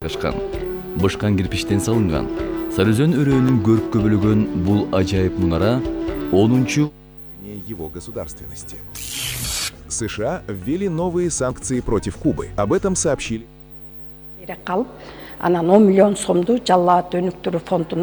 Бышкан кирпичтен салынган. Сарыөзөн өрөөнүн көрккө бөлөгөн бул ажайып мунара 10-чу его государственности. США ввели новые санкции против Кубы. Об этом сообщили. Анан 10 миллион сомду жалаат өнүктүрүү фондуна